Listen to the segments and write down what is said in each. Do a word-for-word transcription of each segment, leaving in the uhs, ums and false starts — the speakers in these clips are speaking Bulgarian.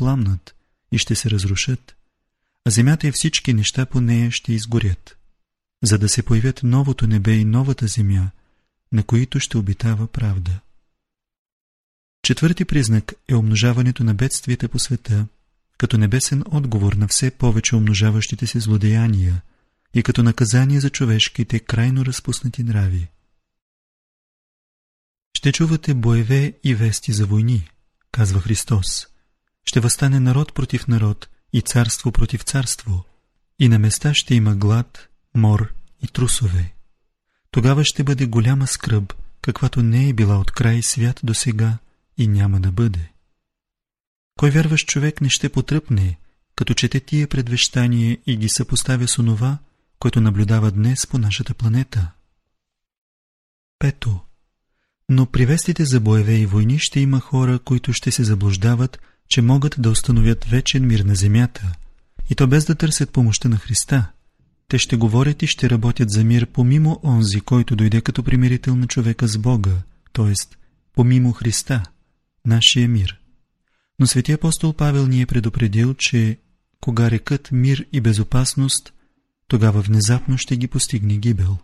пламнат и ще се разрушат, а земята и всички неща по нея ще изгорят, за да се появят новото небе и новата земя, на които ще обитава правда. Четвърти признак е умножаването на бедствията по света, като небесен отговор на все повече умножаващите се злодеяния и като наказание за човешките крайно разпуснати нрави. Ще чувате боеве и вести за войни, казва Христос. Ще въстане народ против народ и царство против царство, и на места ще има глад, мор и трусове. Тогава ще бъде голяма скръб, каквато не е била от край свят до сега и няма да бъде. Кой вярващ човек не ще потръпне, като чете тия предвещания и ги съпоставя с онова, което наблюдава днес по нашата планета? Пето. Но при вестите за боеве и войни ще има хора, които ще се заблуждават, че могат да установят вечен мир на земята, и то без да търсят помощта на Христа. Те ще говорят и ще работят за мир помимо онзи, който дойде като примирител на човека с Бога, т.е. помимо Христа, нашия мир. Но свети апостол Павел ни е предупредил, че кога рекат мир и безопасност, тогава внезапно ще ги постигне гибел.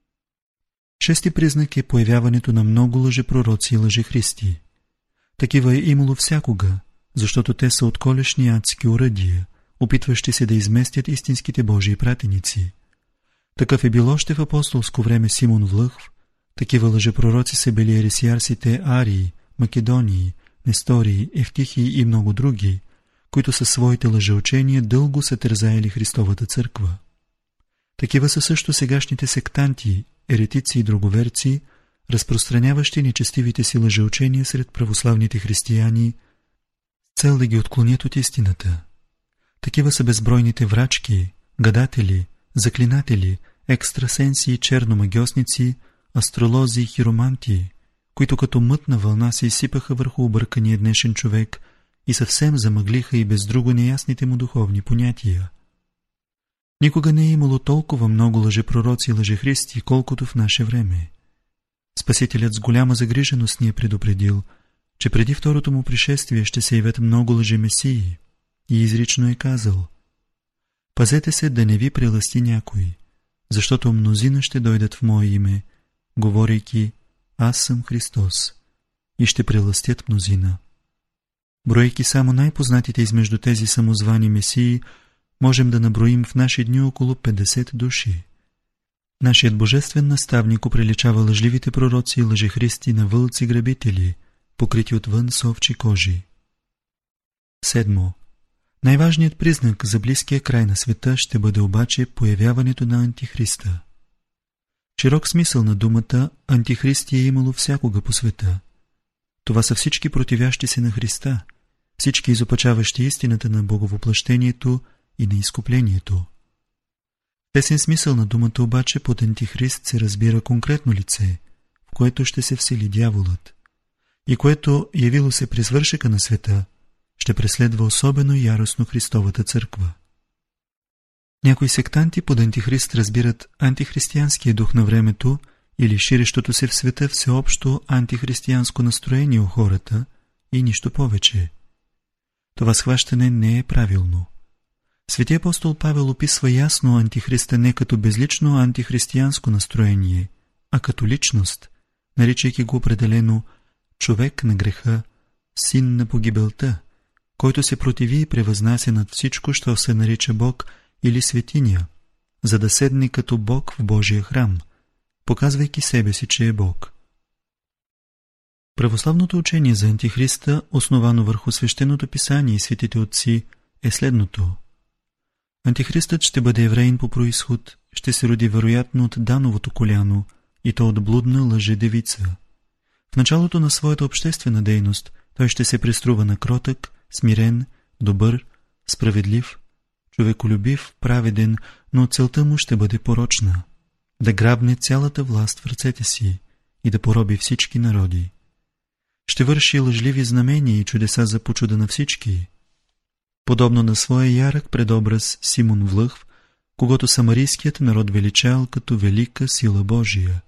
Шести признак е появяването на много лъжепророци и лъжехристи. Такива е имало всякога, защото те са отколешни адски уръдия, опитващи се да изместят истинските Божии пратеници. Такъв е бил още в апостолско време Симон Влъхв, такива лъжепророци са били ересиарсите Арии, Македонии, Нестории, Евтихии и много други, които със своите лъжеучения дълго са тързаели Христовата църква. Такива са също сегашните сектанти, еретици и друговерци, разпространяващи нечестивите си лъжеучения сред православните християни, с цел да ги отклонят от истината. Такива са безбройните врачки, гадатели, заклинатели, екстрасенси, черномагьосници, астролози и хироманти, които като мътна вълна се изсипаха върху объркания днешен човек и съвсем замъглиха и без друго неясните му духовни понятия. Никога не е имало толкова много лъжепророци и лъжехристи, колкото в наше време. Спасителят с голяма загриженост ни е предупредил, че преди второто му пришествие ще се явят много лъжемесии, и изрично е казал: пазете се да не ви прелъсти някой, защото мнозина ще дойдат в мое име, говорейки: аз съм Христос, и ще прелъстят мнозина. Броейки само най-познатите измежду тези самозвани месии, можем да наброим в наши дни около петдесет души. Нашият божествен наставник оприличава лъжливите пророци и лъжехристи на вълци-грабители, покрити отвън с овчи кожи. Седмо. Най-важният признак за близкия край на света ще бъде обаче появяването на Антихриста. Широк смисъл на думата антихристи е имало всякога по света. Това са всички противящи се на Христа, всички изопачаващи истината на боговоплъщението и на изкуплението. В тесен смисъл на думата обаче под антихрист се разбира конкретно лице, в което ще се всели дяволът, и което, явило се при свършека на света, ще преследва особено яростно Христовата църква. Някои сектанти под антихрист разбират антихристиянския дух на времето или ширещото се в света всеобщо антихристиянско настроение у хората и нищо повече. Това схващане не е правилно. Свети апостол Павел описва ясно антихриста не като безлично антихристиянско настроение, а като личност, наричайки го определено човек на греха, син на погибелта, който се противи и превъзнася над всичко, що се нарича Бог или светиня, за да седне като Бог в Божия храм, показвайки себе си, че е Бог. Православното учение за антихриста, основано върху свещеното писание и светите отци, е следното. Антихристът ще бъде евреин по произход, ще се роди вероятно от Дановото коляно, и то от блудна лъжедевица. В началото на своята обществена дейност той ще се преструва на кротък, смирен, добър, справедлив, човеколюбив, праведен, но целта му ще бъде порочна – да грабне цялата власт в ръцете си и да пороби всички народи. Ще върши лъжливи знамения и чудеса за почуда на всички. Подобно на своя ярък предобраз Симон Влъхв, когато самарийският народ величал като велика сила Божия.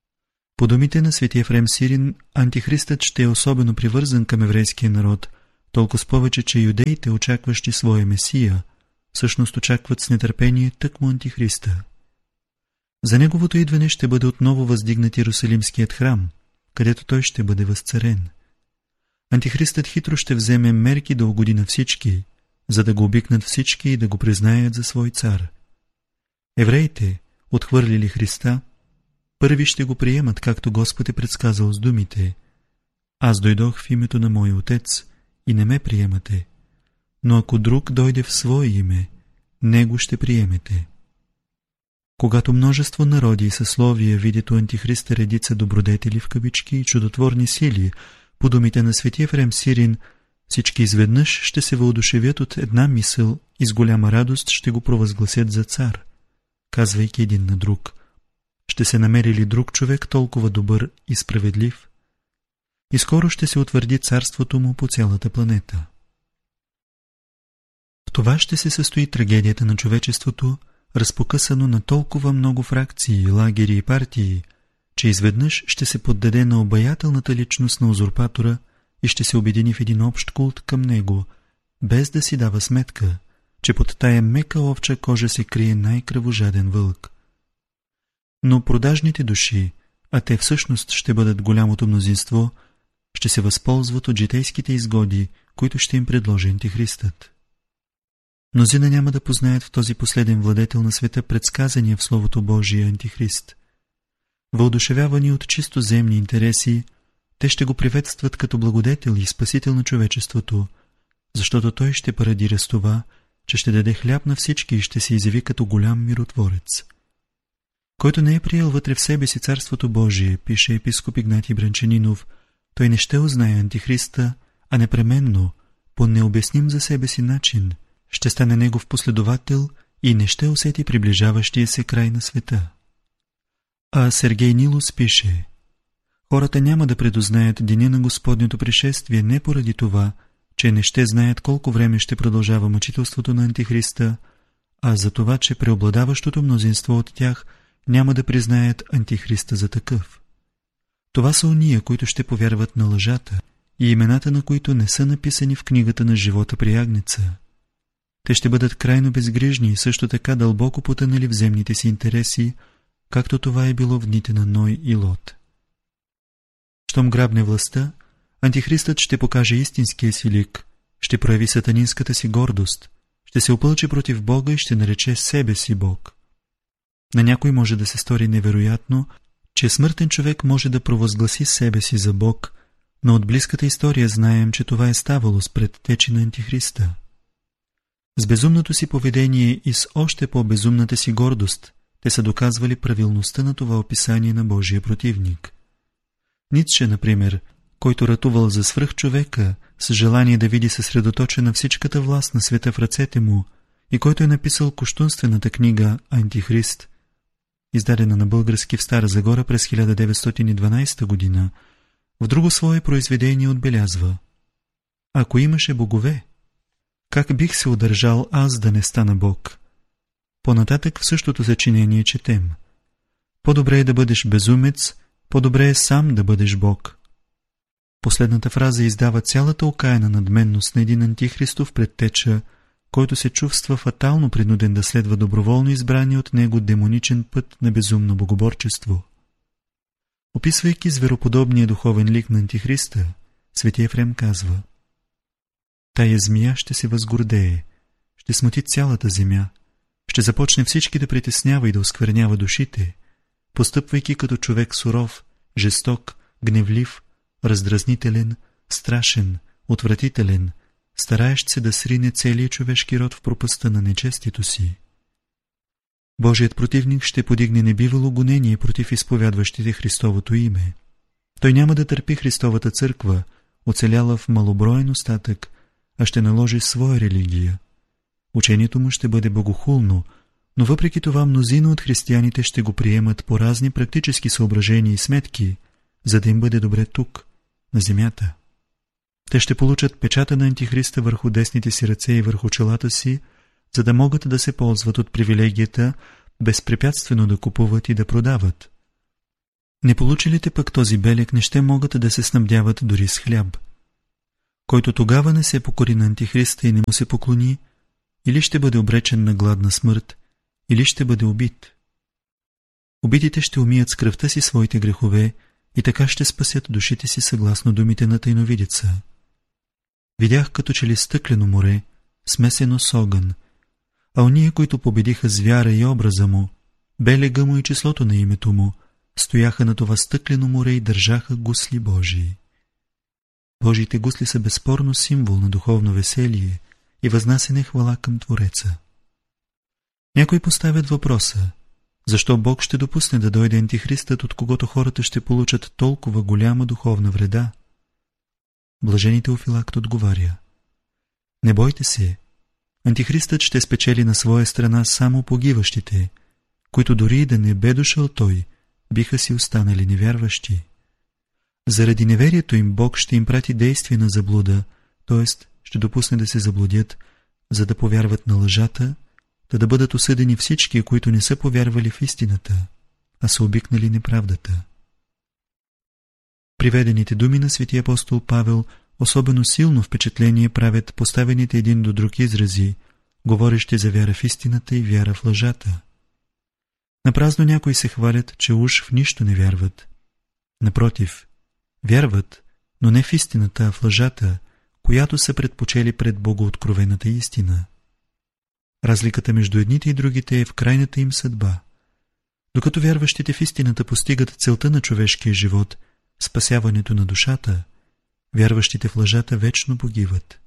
По думите на свети Ефрем Сирин, антихристът ще е особено привързан към еврейския народ, толкова с повече, че юдеите, очакващи своя Месия, всъщност очакват с нетърпение тъкмо Антихриста. За неговото идване ще бъде отново въздигнат Иерусалимският храм, където той ще бъде възцарен. Антихристът хитро ще вземе мерки да угоди на всички, за да го обикнат всички и да го признаят за свой цар. Евреите, отхвърлили Христа, първи ще го приемат, както Господ е предсказал с думите: аз дойдох в името на мой Отец и не ме приемате, но ако друг дойде в свое име, него ще приемете. Когато множество народи и съсловия видят у Антихриста редица добродетели в кавички и чудотворни сили, по думите на свети Ефрем Сирин, всички изведнъж ще се въодушевят от една мисъл и с голяма радост ще го провъзгласят за цар, казвайки един на друг: ще се намери ли друг човек толкова добър и справедлив? И скоро ще се утвърди царството му по цялата планета. В това ще се състои трагедията на човечеството, разпокъсано на толкова много фракции, лагери и партии, че изведнъж ще се поддаде на обаятелната личност на узурпатора и ще се обедини в един общ култ към него, без да си дава сметка, че под тая мека овча кожа се крие най-кръвожаден вълк. Но продажните души, а те всъщност ще бъдат голямото мнозинство, ще се възползват от житейските изгоди, които ще им предложи Антихристът. Мнозина няма да познаят в този последен владетел на света предсказания в Словото Божие Антихрист. Въодушевявани от чисто земни интереси, те ще го приветстват като благодетел и спасител на човечеството, защото той ще парадира с това, че ще даде хляб на всички и ще се изяви като голям миротворец. Който не е приел вътре в себе си Царството Божие, пише епископ Игнатий Бранчанинов, той не ще узнае Антихриста, а непременно, по необясним за себе си начин, ще стане негов последовател и не ще усети приближаващия се край на света. А Сергей Нилус пише: хората няма да предознаят деня на Господнето пришествие не поради това, че не ще знаят колко време ще продължава мъчителството на Антихриста, а за това, че преобладаващото мнозинство от тях няма да признаят Антихриста за такъв. Това са ония, които ще повярват на лъжата и имената на които не са написани в книгата на живота при Агнеца. Те ще бъдат крайно безгрижни и също така дълбоко потънали в земните си интереси, както това е било в дните на Ной и Лот. Щом грабне властта, Антихристът ще покаже истинския си лик, ще прояви сатанинската си гордост, ще се опълчи против Бога и ще нарече себе си Бог. На някой може да се стори невероятно, че смъртен човек може да провъзгласи себе си за Бог, но от близката история знаем, че това е ставало с предтечи на Антихриста. С безумното си поведение и с още по-безумната си гордост те са доказвали правилността на това описание на Божия противник. Ницше, например, който ратувал за свръхчовека с желание да види съсредоточена всичката власт на света в ръцете му и който е написал кощунствената книга Антихрист, издадена на български в Стара Загора през хиляда деветстотин и дванадесета година, в друго свое произведение отбелязва: ако имаше богове, как бих се удържал аз да не стана Бог? По-нататък в същото съчинение четем: по-добре е да бъдеш безумец, по-добре е сам да бъдеш Бог. Последната фраза издава цялата окаяна надменност на един антихристов предтеча, който се чувства фатално принуден да следва доброволно избрания от него демоничен път на безумно богоборчество. Описвайки звероподобния духовен лик на Антихриста, свети Ефрем казва: тая змия ще се възгордее, ще смути цялата земя, ще започне всички да притеснява и да осквернява душите, постъпвайки като човек суров, жесток, гневлив, раздразнителен, страшен, отвратителен, стараещ се да срине целия човешки род в пропастта на нечестието си. Божият противник ще подигне небивало гонение против изповядващите Христовото име. Той няма да търпи Христовата църква, оцеляла в малоброен остатък, а ще наложи своя религия. Учението му ще бъде богохулно, но въпреки това мнозина от християните ще го приемат по разни практически съображения и сметки, за да им бъде добре тук, на земята. Те ще получат печата на Антихриста върху десните си ръце и върху челата си, за да могат да се ползват от привилегията безпрепятствено да купуват и да продават. Не получилите пък този белег не ще могат да се снабдяват дори с хляб. Който тогава не се покори на Антихриста и не му се поклони, или ще бъде обречен на гладна смърт, или ще бъде убит. Убитите ще умият с кръвта си своите грехове и така ще спасят душите си съгласно думите на тайновидеца. Видях като че ли стъклено море, смесено с огън, а ония, които победиха звяра и образа му, белега му и числото на името му, стояха на това стъклено море и държаха гусли Божии. Божиите гусли са безспорно символ на духовно веселие и възнасене хвала към Твореца. Някои поставят въпроса, защо Бог ще допусне да дойде Антихристът, от когото хората ще получат толкова голяма духовна вреда? Блажени Теофилакт отговаря: не бойте се, Антихристът ще спечели на своя страна само погиващите, които дори и да не бе дошъл той, биха си останали невярващи. Заради неверието им Бог ще им прати действие на заблуда, т.е. ще допусне да се заблудят, за да повярват на лъжата, да да бъдат осъдени всички, които не са повярвали в истината, а са обикнали неправдата. Приведените думи на светия апостол Павел особено силно впечатление правят поставените един до друг изрази, говорещи за вяра в истината и вяра в лъжата. Напразно някои се хвалят, че уж в нищо не вярват. Напротив, вярват, но не в истината, а в лъжата, която са предпочели пред богооткровената истина. Разликата между едните и другите е в крайната им съдба. Докато вярващите в истината постигат целта на човешкия живот, спасяването на душата, вярващите в лъжата вечно погиват.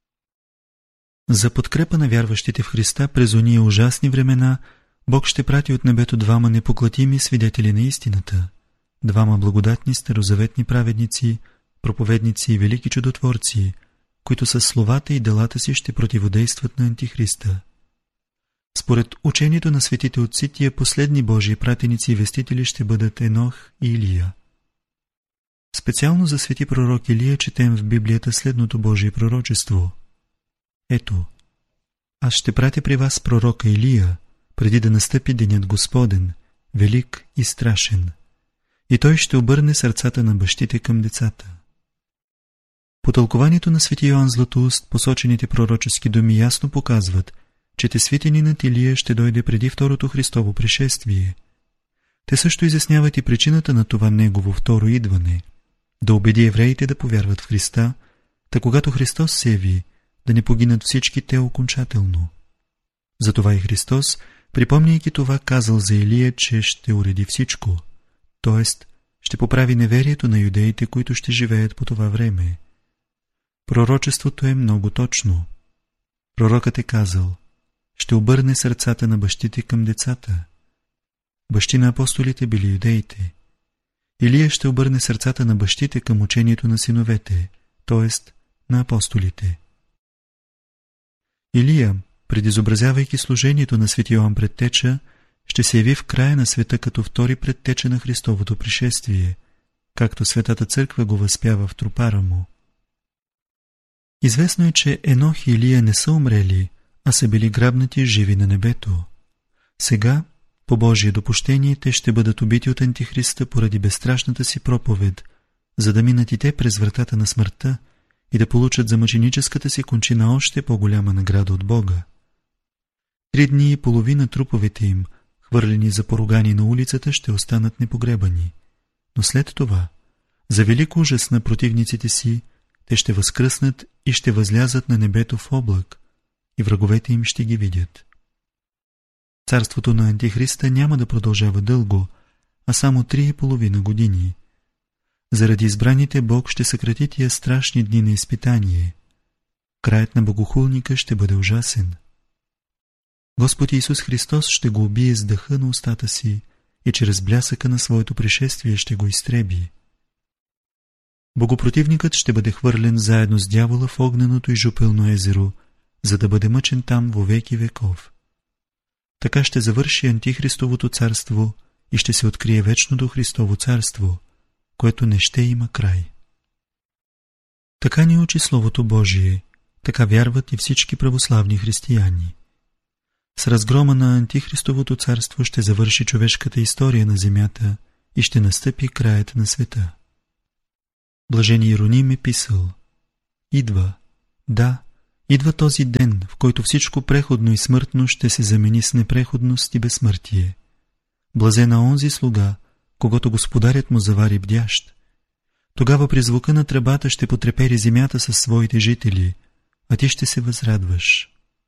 За подкрепа на вярващите в Христа през ония ужасни времена Бог ще прати от небето двама непоклатими свидетели на истината, двама благодатни старозаветни праведници, проповедници и велики чудотворци, които със словата и делата си ще противодействат на Антихриста. Според учението на светите отци, тия последни Божии пратеници и вестители ще бъдат Енох и Илия. Специално за свети пророк Илия четем в Библията следното Божие пророчество: ето, аз ще пратя при вас пророка Илия, преди да настъпи денят Господен, велик и страшен, и той ще обърне сърцата на бащите към децата. По тълкованието на свети Йоан Златоуст, посочените пророчески думи ясно показват, че тесвитенинът Илия ще дойде преди второто Христово пришествие. Те също изясняват и причината на това негово второ идване, да убеди евреите да повярват в Христа, та когато Христос се яви, да не погинат всички те окончателно. Затова и Христос, припомняйки това, казал за Илия, че ще уреди всичко, т.е. ще поправи неверието на юдеите, които ще живеят по това време. Пророчеството е много точно. Пророкът е казал: ще обърне сърцата на бащите към децата. Бащи на апостолите били юдеите. Илия ще обърне сърцата на бащите към учението на синовете, т.е. на апостолите. Илия, предизобразявайки служението на свети Йоан Предтеча, ще се яви в края на света като втори предтеча на Христовото пришествие, както Светата Църква го възпява в тропара му. Известно е, че Енох и Илия не са умрели, а са били грабнати живи на небето. Сега, по Божие допущение, те ще бъдат убити от Антихриста поради безстрашната си проповед, за да минат и те през вратата на смъртта и да получат за мъченическата си кончина още по-голяма награда от Бога. Три дни и половина труповете им, хвърлени за поругани на улицата, ще останат непогребани. Но след това, за велик ужас на противниците си, те ще възкръснат и ще възлязат на небето в облак, и враговете им ще ги видят. Царството на Антихриста няма да продължава дълго, а само три и половина години. Заради избраните Бог ще съкрати тия страшни дни на изпитание. Краят на богохулника ще бъде ужасен. Господ Исус Христос ще го убие с дъха на устата си и чрез блясъка на своето пришествие ще го изтреби. Богопротивникът ще бъде хвърлен заедно с дявола в огненото и жупелно езеро, за да бъде мъчен там во веки веков. Така ще завърши Антихристовото царство и ще се открие вечното Христово царство, което не ще има край. Така ни учи Словото Божие, така вярват и всички православни християни. С разгрома на Антихристовото царство ще завърши човешката история на земята и ще настъпи краят на света. Блажен Иероним е писал: Идва. Да, идва този ден, в който всичко преходно и смъртно ще се замени с непреходност и безсмъртие. Блазен на онзи слуга, когато господарят му завари бдящ. Тогава при звука на тръбата ще потрепери земята със своите жители, а ти ще се възрадваш.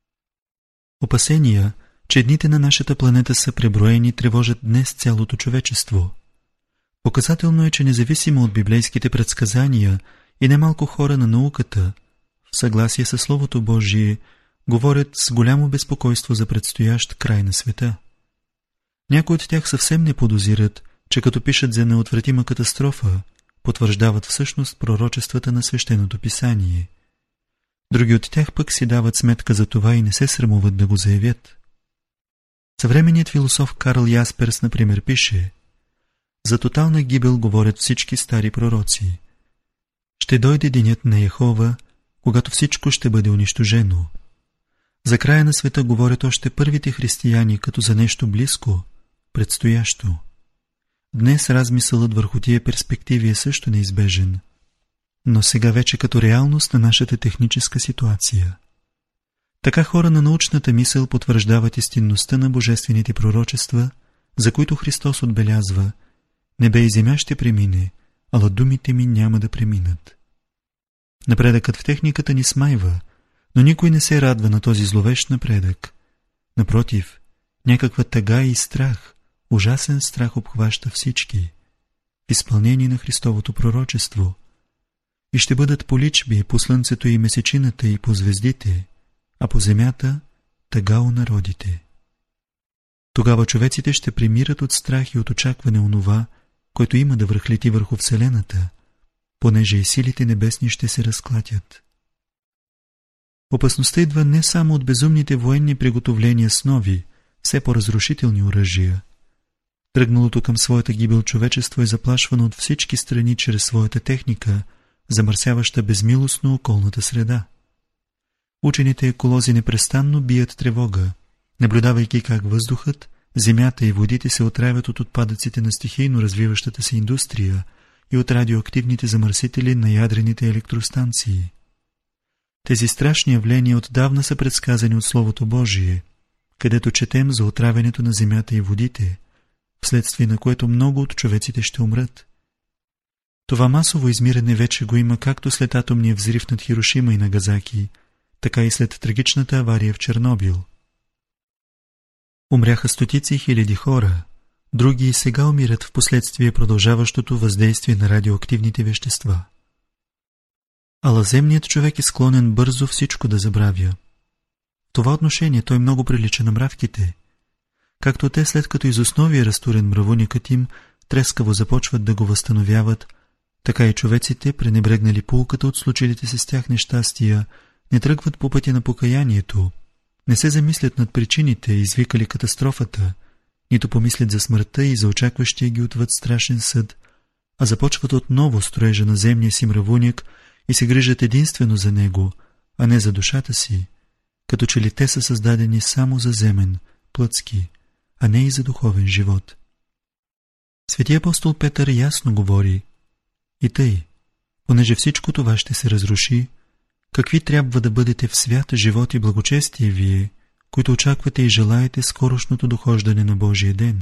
Опасения, че дните на нашата планета са преброени, тревожат днес цялото човечество. Показателно е, че независимо от библейските предсказания и немалко хора на науката, в съгласие със Словото Божие, говорят с голямо безпокойство за предстоящ край на света. Някои от тях съвсем не подозират, че като пишат за неотвратима катастрофа, потвърждават всъщност пророчествата на Свещеното писание. Други от тях пък си дават сметка за това и не се срамуват да го заявят. Съвременният философ Карл Ясперс, например, пише: за тотална гибел говорят всички стари пророци. Ще дойде денят на Йехова, когато всичко ще бъде унищожено. За края на света говорят още първите християни като за нещо близко, предстоящо. Днес размисълът върху тия перспективи е също неизбежен, но сега вече като реалност на нашата техническа ситуация. Така хора на научната мисъл потвърждават истинността на божествените пророчества, за които Христос отбелязва: небе и земя ще премине, ала думите ми няма да преминат. Напредъкът в техниката ни смайва, но никой не се радва на този зловещ напредък. Напротив, някаква тъга и страх, ужасен страх обхваща всички, в изпълнение на Христовото пророчество. И ще бъдат поличби по слънцето и месечината и по звездите, а по земята тъга у народите. Тогава човеците ще примират от страх и от очакване онова, което има да връхлети върху Вселената, понеже и силите небесни ще се разклатят. Опасността идва не само от безумните военни приготовления с нови, все по-разрушителни оръжия. Тръгналото към своята гибел човечество е заплашвано от всички страни чрез своята техника, замърсяваща безмилостно околната среда. Учените еколози непрестанно бият тревога, наблюдавайки как въздухът, земята и водите се отравят от отпадъците на стихийно развиващата се индустрия и от радиоактивните замърсители на ядрените електростанции. Тези страшни явления отдавна са предсказани от Словото Божие, където четем за отравянето на земята и водите, вследствие на което много от човеците ще умрат. Това масово измиране вече го има както след атомния взрив над Хирошима и Нагазаки, така и след трагичната авария в Чернобил. Умряха стотици хиляди хора, други и сега умират в последствие продължаващото въздействие на радиоактивните вещества. Ала земният човек е склонен бързо всичко да забравя. В това отношение той много прилича на мравките. Както те, след като из основи е разтурен мравуникът им, трескаво започват да го възстановяват, така и човеците, пренебрегнали поуката от случилите се с тях нещастия, не тръгват по пътя на покаянието, не се замислят над причините, извикали катастрофата, нито помислят за смъртта и за очакващия ги отвъд страшен съд, а започват отново строежа на земния си мравуник и се грижат единствено за него, а не за душата си, като че ли те са създадени само за земен, плътски, а не и за духовен живот. Свети апостол Петър ясно говори: и тъй, понеже всичко това ще се разруши, какви трябва да бъдете в свят, живот и благочестие вие, които очаквате и желаете скорошното дохождане на Божия ден.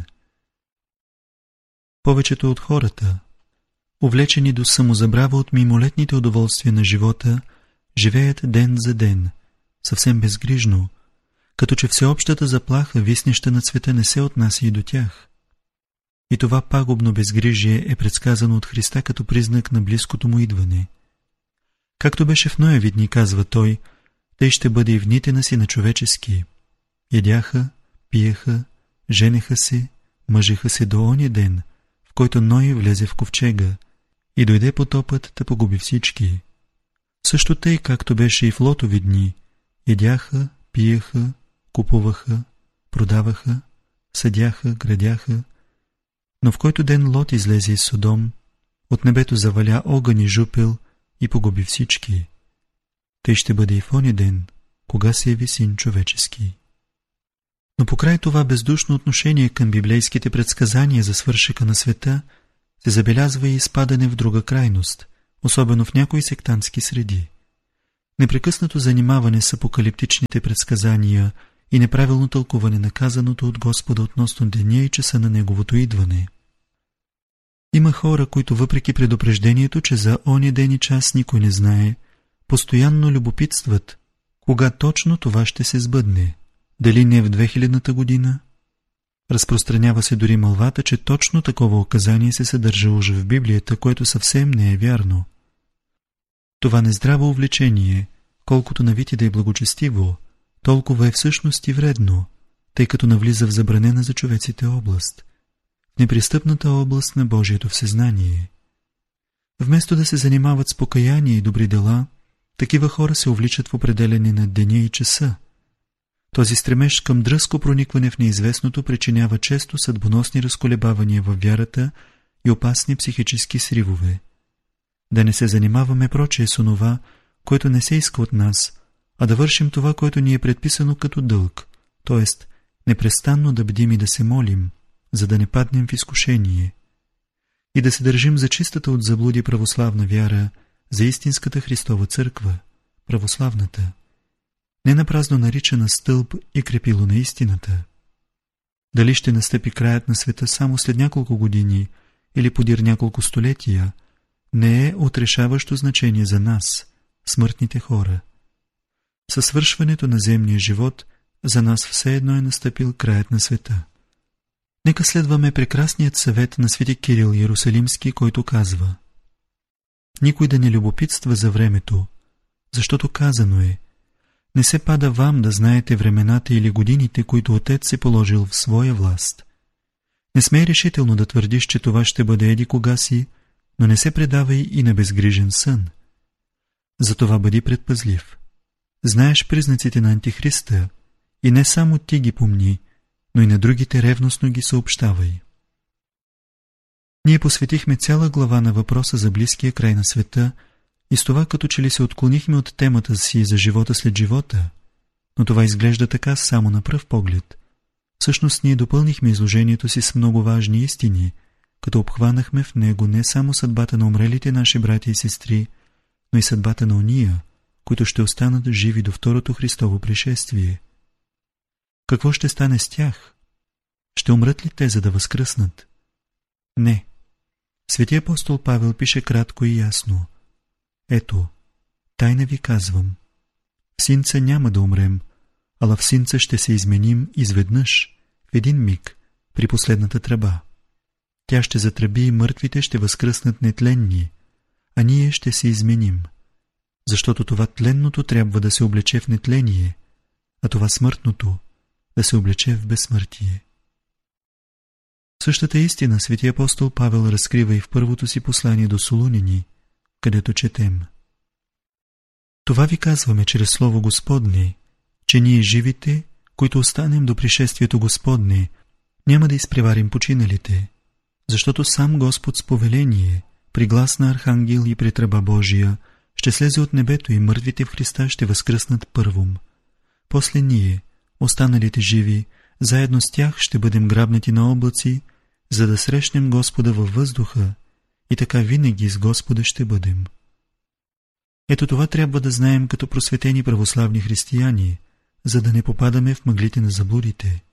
Повечето от хората, увлечени до самозабрава от мимолетните удоволствия на живота, живеят ден за ден, съвсем безгрижно, като че всеобщата заплаха, виснеща на света, не се отнася и до тях. И това пагубно безгрижие е предсказано от Христа като признак на близкото му идване. Както беше в Ноеви дни, казва той, тъй ще бъде и в дните на Сина човечески. Ядяха, пиеха, женеха се, мъжеха се до оня ден, в който Ной влезе в ковчега, и дойде потопът да погуби всички. Също тъй, както беше и в Лотови дни, ядяха, пиеха, купуваха, продаваха, съдяха, градяха, но в който ден Лот излезе из Содом, от небето заваля огън и жупел и погуби всички. Тъй ще бъде и в оня ден, кога се яви Син човечески. Но покрай това бездушно отношение към библейските предсказания за свършека на света се забелязва и изпадане в друга крайност, особено в някои сектантски среди. Непрекъснато занимаване с апокалиптичните предсказания и неправилно тълкуване на казаното от Господа относно деня и часа на Неговото идване. Има хора, които въпреки предупреждението, че за оня ден и час никой не знае, постоянно любопитстват, кога точно това ще се сбъдне, дали не в две хилядната година. Разпространява се дори мълвата, че точно такова указание се съдържа уж в Библията, което съвсем не е вярно. Това нездраво увлечение, колкото на вид и да е благочестиво, толкова е всъщност и вредно, тъй като навлиза в забранена за човеците област, в непристъпната област на Божието всезнание. Вместо да се занимават с покаяние и добри дела, такива хора се увличат в определене на деня и часа. Този стремеж към дръзко проникване в неизвестното причинява често съдбоносни разколебавания във вярата и опасни психически сривове. Да не се занимаваме прочее с онова, което не се иска от нас, а да вършим това, което ни е предписано като дълг, т.е. непрестанно да бдим и да се молим, за да не паднем в изкушение, и да се държим за чистата от заблуди православна вяра, за истинската Христова църква, православната, не напразно наричана стълб и крепило на истината. Дали ще настъпи краят на света само след няколко години или подир няколко столетия, не е от решаващо значение за нас, смъртните хора. Със свършването на земния живот за нас все едно е настъпил краят на света. Нека следваме прекрасният съвет на свети Кирил Иерусалимски, който казва: никой да не любопитства за времето, защото казано е: не се пада вам да знаете времената или годините, които Отец е положил в своя власт. Не смей решително да твърдиш, че това ще бъде еди кога си, но не се предавай и на безгрижен сън. Затова бъди предпазлив. Знаеш признаците на Антихриста и не само ти ги помни, но и на другите ревностно ги съобщавай. Ние посветихме цяла глава на въпроса за близкия край на света и с това като че ли се отклонихме от темата си за живота след живота, но това изглежда така само на пръв поглед. Всъщност ние допълнихме изложението си с много важни истини, като обхванахме в него не само съдбата на умрелите наши братя и сестри, но и съдбата на ония, които ще останат живи до второто Христово пришествие. Какво ще стане с тях? Ще умрат ли те, за да възкръснат? Не. Свети апостол Павел пише кратко и ясно: ето, тайна ви казвам, в синца няма да умрем, ала в синца ще се изменим изведнъж, в един миг, при последната тръба. Тя ще затръби и мъртвите ще възкръснат нетленни, а ние ще се изменим, защото това тленното трябва да се облече в нетление, а това смъртното да се облече в безсмъртие. Същата истина свети апостол Павел разкрива и в първото си послание до Солунини, където четем: това ви казваме чрез Слово Господне, че ние живите, които останем до пришествието Господне, няма да изпреварим починалите, защото сам Господ с повеление, при глас на архангел и при тръба Божия, ще слезе от небето и мъртвите в Христа ще възкръснат първом. После ние, останалите живи, заедно с тях ще бъдем грабнати на облаци, за да срещнем Господа във въздуха и така винаги с Господа ще бъдем. Ето това трябва да знаем като просветени православни християни, за да не попадаме в мъглите на заблудите.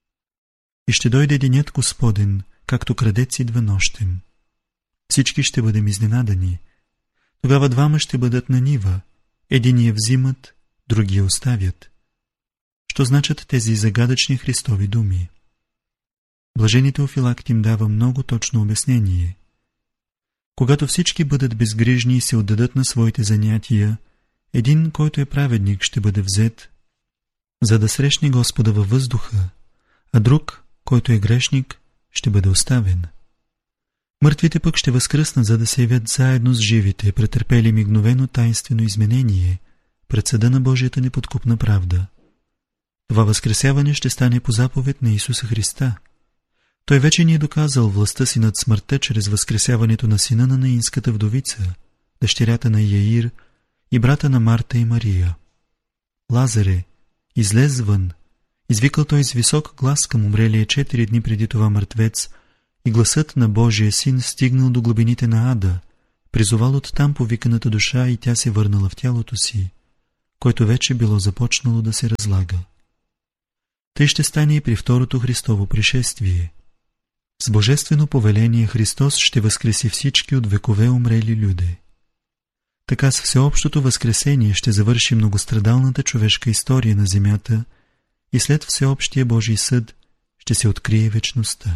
И ще дойде денят Господен, както крадец идва нощем. Всички ще бъдем изненадани. Тогава двама ще бъдат на нива, единия взимат, другия оставят. Що значат тези загадъчни Христови думи? Блажени Теофилакт им дава много точно обяснение. Когато всички бъдат безгрижни и се отдадат на своите занятия, един, който е праведник, ще бъде взет, за да срещне Господа във въздуха, а друг, който е грешник, ще бъде оставен. Мъртвите пък ще възкръснат, за да се явят заедно с живите, претърпели мигновено таинствено изменение пред съда на Божията неподкупна правда. Това възкресяване ще стане по заповед на Исуса Христа. Той вече ни е доказал властта си над смъртта чрез възкресяването на сина на наинската вдовица, дъщерята на Яир и брата на Марта и Мария. Лазаре, излез вън, извикал той с висок глас към умрелия четири дни преди това мъртвец, и гласът на Божия син стигнал до глубините на ада, призовал оттам повиканата душа и тя се върнала в тялото си. който вече било започнало да се разлага. Тъй ще стане и при второто Христово пришествие. С божествено повеление Христос ще възкреси всички от векове умрели люде. Така с всеобщото възкресение ще завърши многострадалната човешка история на земята и след всеобщия Божий съд ще се открие вечността.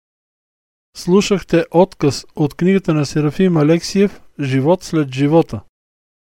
Слушахте отказ от книгата на Серафим Алексиев «Живот след живота».